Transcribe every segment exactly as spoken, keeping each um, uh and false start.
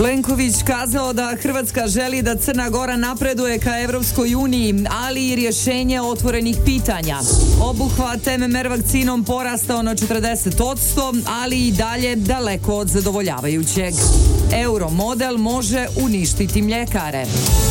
Plenković kazao da Hrvatska želi da Crna Gora napreduje ka Evropskoj uniji, ali i rješenje otvorenih pitanja. Obuhvat M M R vakcinom porastao na četrdeset posto, ali i dalje daleko od zadovoljavajućeg. Euro model može uništiti mljekare.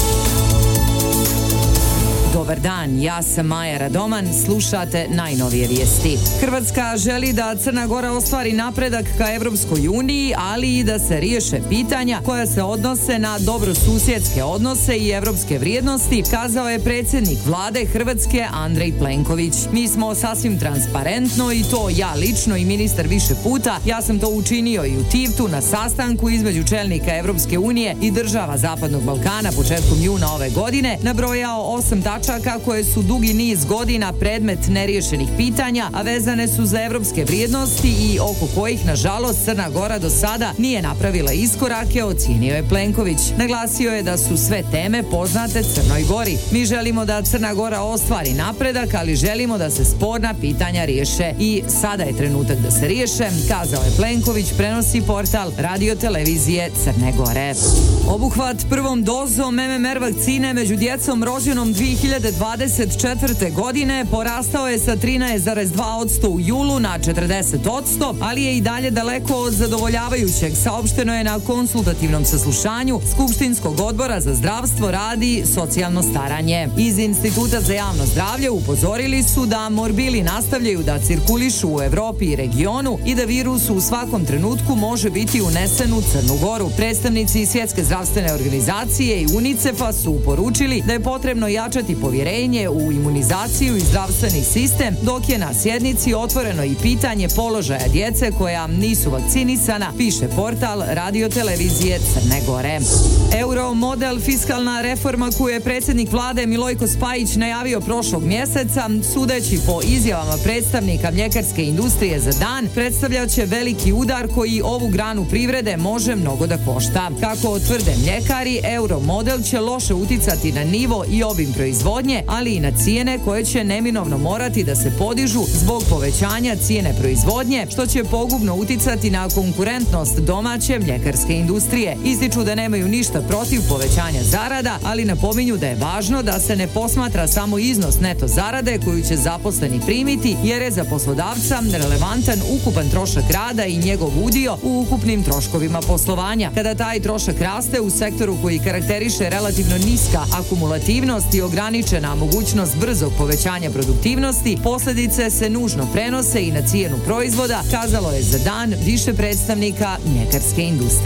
Dobar dan, ja sam Maja Radoman, slušate najnovije vijesti. Hrvatska želi da Crna Gora ostvari napredak ka Evropskoj uniji, ali i da se riješe pitanja koja se odnose na dobrosusjedske odnose i evropske vrijednosti, kazao je predsjednik vlade Hrvatske Andrej Plenković. Mi smo sasvim transparentno, i to ja lično i ministar više puta, ja sam to učinio i u Tivtu na sastanku između čelnika Evropske unije i država Zapadnog Balkana početkom juna ove godine, nabrojao osam tačaka koje su dugi niz godina predmet neriješenih pitanja, a vezane su za evropske vrijednosti i oko kojih, nažalost, Crna Gora do sada nije napravila iskorake, ocijenio je Plenković. Naglasio je da su sve teme poznate Crnoj Gori. Mi želimo da Crna Gora ostvari napredak, ali želimo da se sporna pitanja riješe. I sada je trenutak da se riješe, kazao je Plenković, prenosi portal Radio televizije Crne Gore. Obuhvat prvom dozom M M R vakcine među djecom rođenom dvije hiljade dvadeset četvrte. godine porastao je sa trinaest zarez dva posto u julu na četrdeset posto, ali je i dalje daleko od zadovoljavajućeg, saopšteno je na konsultativnom saslušanju Skupštinskog odbora za zdravstvo, rad i socijalno staranje. Iz Instituta za javno zdravlje upozorili su da morbili nastavljaju da cirkulišu u Evropi i regionu i da virus u svakom trenutku može biti unesen u Crnu Goru. Predstavnici Svjetske zdravstvene organizacije i UNICEF-a su poručili da je potrebno jačati povjerenje u imunizaciju i zdravstveni sistem, dok je na sjednici otvoreno i pitanje položaja djece koja nisu vakcinisana, piše portal Radio televizije Crne Gore. Euro model, fiskalna reforma koju je predsjednik vlade Milojko Spajić najavio prošlog mjeseca, sudeći po izjavama predstavnika mljekarske industrije za dan, predstavljaće veliki udar koji ovu granu privrede može mnogo da košta. Kako tvrde mljekari, euro model će loše uticati na nivo i obim proizvodnje, ali i na cijene koje će neminovno morati da se podižu zbog povećanja cijene proizvodnje, što će pogubno uticati na konkurentnost domaće mljekarske industrije. Ističu da nemaju ništa protiv povećanja zarada, ali napominju da je važno da se ne posmatra samo iznos neto zarade koju će zaposleni primiti, jer je za poslodavca relevantan ukupan trošak rada i njegov udio u ukupnim troškovima poslovanja. Kada taj trošak raste u sektoru koji karakteriše relativno niska akumulativnost i ograničena mogućnost brzog povećanja produktivnosti, posljedice se nužno prenose i na cijenu proizvoda, kazalo je za dan više predstavnika mljekarske industrije.